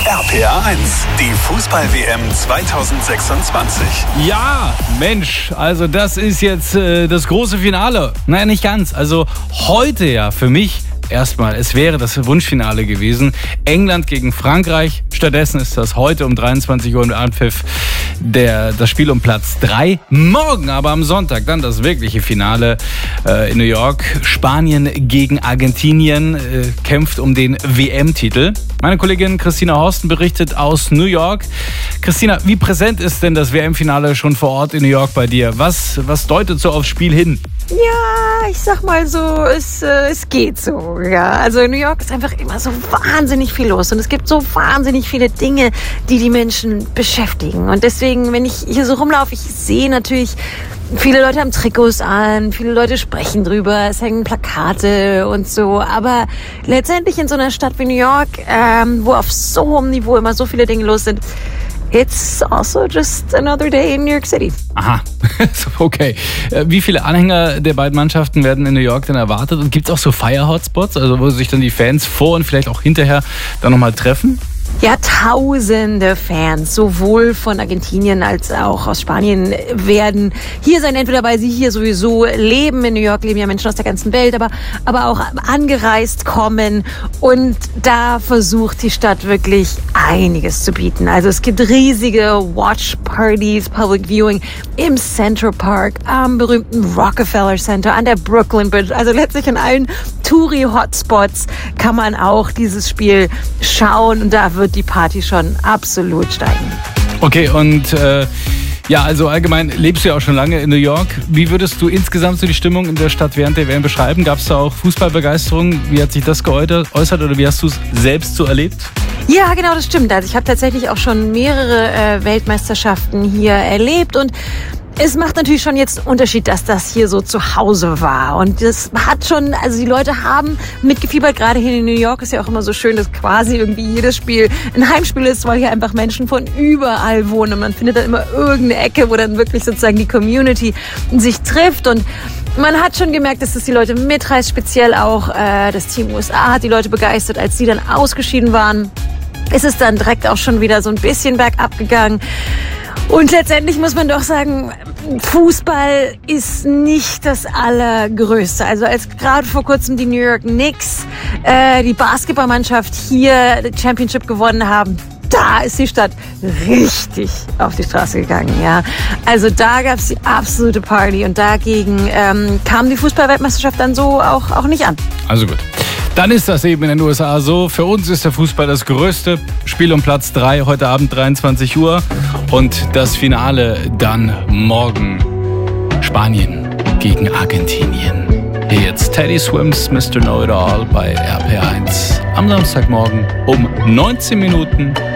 RPA 1, die Fußball-WM 2026. Ja, Mensch, also das ist jetzt das große Finale. Naja, nicht ganz. Also heute ja für mich erstmal, es wäre das Wunschfinale gewesen. England gegen Frankreich. Stattdessen ist das heute um 23 Uhr im Anpfiff das Spiel um Platz 3. Morgen aber am Sonntag dann das wirkliche Finale in New York. Spanien gegen Argentinien kämpft um den WM-Titel. Meine Kollegin Christina Horsten berichtet aus New York. Christina, wie präsent ist denn das WM-Finale schon vor Ort in New York bei dir? Was deutet so aufs Spiel hin? Ja, ich sag mal so, es geht so. Ja, also in New York ist einfach immer so wahnsinnig viel los und es gibt so wahnsinnig viele Dinge, die Menschen beschäftigen. Und deswegen, wenn ich hier so rumlaufe, ich sehe natürlich, viele Leute haben Trikots an, viele Leute sprechen drüber, es hängen Plakate und so. Aber letztendlich in so einer Stadt wie New York, wo auf so hohem Niveau immer so viele Dinge los sind, it's also just another day in New York City. Aha, okay. Wie viele Anhänger der beiden Mannschaften werden in New York denn erwartet? Und gibt es auch so Fire-Hotspots, also wo sich dann die Fans vor und vielleicht auch hinterher dann nochmal treffen? Ja, tausende Fans, sowohl von Argentinien als auch aus Spanien, werden hier sein, entweder weil sie hier sowieso leben. In New York leben ja Menschen aus der ganzen Welt, aber auch angereist kommen. Und da versucht die Stadt wirklich einiges zu bieten. Also es gibt riesige Watch-Partys, Public Viewing im Central Park, am berühmten Rockefeller Center, an der Brooklyn Bridge. Also letztlich an allen Touri-Hotspots kann man auch dieses Spiel schauen. Und da wird die Party schon absolut steigen. Okay, und ja, also allgemein lebst du ja auch schon lange in New York. Wie würdest du insgesamt so die Stimmung in der Stadt während der WM beschreiben? Gab es da auch Fußballbegeisterung? Wie hat sich das geäußert oder wie hast du es selbst so erlebt? Ja, genau, das stimmt. Also ich habe tatsächlich auch schon mehrere Weltmeisterschaften hier erlebt und es macht natürlich schon jetzt einen Unterschied, dass das hier so zu Hause war. Und das hat schon, also die Leute haben mitgefiebert, gerade hier in New York ist ja auch immer so schön, dass quasi irgendwie jedes Spiel ein Heimspiel ist, weil hier einfach Menschen von überall wohnen. Und man findet dann immer irgendeine Ecke, wo dann wirklich sozusagen die Community sich trifft. Und man hat schon gemerkt, dass das die Leute mitreißt, speziell auch das Team USA hat die Leute begeistert, als sie dann ausgeschieden waren. Ist es dann direkt auch schon wieder so ein bisschen bergab gegangen. Und letztendlich muss man doch sagen, Fußball ist nicht das Allergrößte. Also als gerade vor kurzem die New York Knicks, die Basketballmannschaft hier die Championship gewonnen haben, da ist die Stadt richtig auf die Straße gegangen, ja. Also da gab es die absolute Party und dagegen kam die Fußball-Weltmeisterschaft dann so auch nicht an. Also gut. Dann ist das eben in den USA so. Für uns ist der Fußball das größte Spiel um Platz 3, heute Abend 23 Uhr. Und das Finale dann morgen Spanien gegen Argentinien. Hier jetzt Teddy Swims, Mr. Know-It-All bei RPA 1 am Samstagmorgen um 19 Minuten